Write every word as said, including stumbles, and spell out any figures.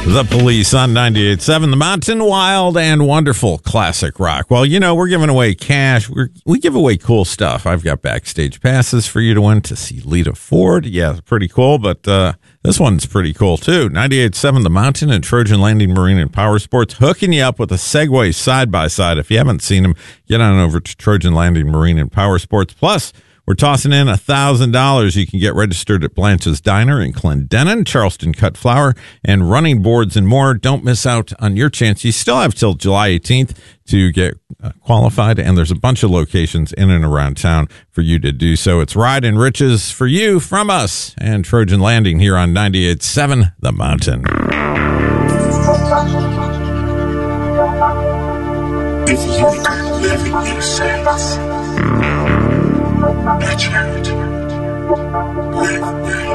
The Police on ninety-eight point seven The Mountain, wild and wonderful classic rock. Well, you know, we're giving away cash. We're, we give away cool stuff. I've got backstage passes for you to win to see Lita Ford. Yeah, pretty cool, but uh, this one's pretty cool, too. ninety-eight point seven The Mountain and Trojan Landing Marine and Power Sports hooking you up with a Segway side-by-side. If you haven't seen them, get on over to Trojan Landing Marine and Power Sports. Plus, we're tossing in one thousand dollars. You can get registered at Blanche's Diner in Clendenin, Charleston Cut Flower, and running boards and more. Don't miss out on your chance. You still have till July eighteenth to get uh, qualified, and there's a bunch of locations in and around town for you to do so. It's Ride and Riches for you from us and Trojan Landing here on ninety-eight point seven The Mountain. If you could live in your sense, Richard, live your